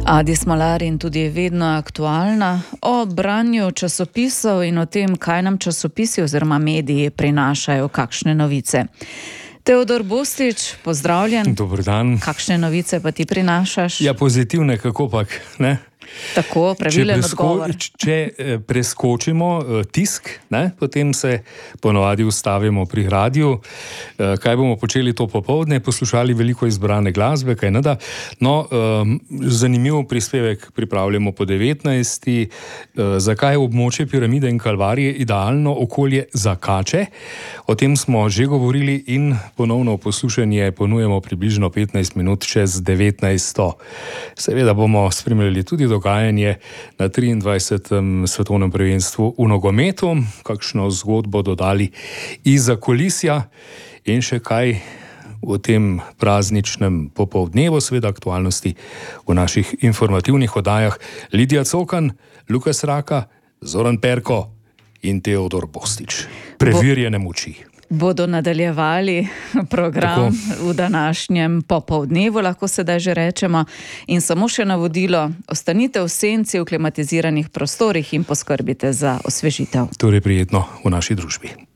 Adi Smolar in tudi vedno aktualna o branju časopisov in o tem, kaj nam časopisi oziroma mediji prinašajo, kakšne novice. Teodor Bostič, pozdravljen. Dober dan. Kakšne novice pa ti prinašaš? Ja, pozitivne, kakopak, ne? Tako, pravilen odgovor. Če preskočimo tisk, ne, potem se ponovadi ustavimo pri radiju. Kaj bomo počeli to popoldne? Poslušali veliko izbrane glasbe, kaj ne da. No, zanimiv prispevek pripravljamo po 19. Zakaj je območje Piramide in Kalvarije idealno okolje za kače? O tem smo že govorili in ponovno poslušanje ponujemo približno 15 minut čez 19. Seveda bomo spremljali tudi dogajanje na 23. svetovnem prvenstvu v nogometu, kakšno zgodbo dodali izza kulisja in še kaj v tem prazničnem popoldnevu, seveda aktualnosti v naših informativnih oddajah. Lidija Cokan, Lukas Raka, Zoran Perko in Teodor Bostič. Preverjene moči. Bodo nadaljevali program v današnjem popoldnevu, lahko sedaj že rečemo. In samo še navodilo, ostanite v senci v klimatiziranih prostorih in poskrbite za osvežitev. Torej prijetno v naši družbi.